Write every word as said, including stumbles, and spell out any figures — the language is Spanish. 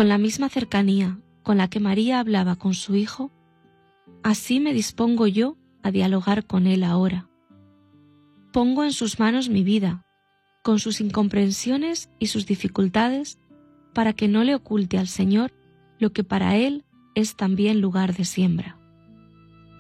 Con la misma cercanía con la que María hablaba con su hijo, así me dispongo yo a dialogar con él ahora. Pongo en sus manos mi vida, con sus incomprensiones y sus dificultades, para que no le oculte al Señor lo que para él es también lugar de siembra.